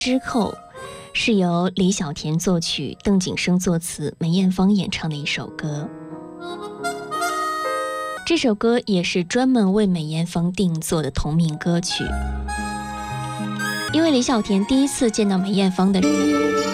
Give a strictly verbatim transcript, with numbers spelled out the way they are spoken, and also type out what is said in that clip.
之后是由李小田作曲，邓景生作词，梅艳芳演唱的一首歌。这首歌也是专门为梅艳芳定做的同名歌曲。因为李小田第一次见到梅艳芳的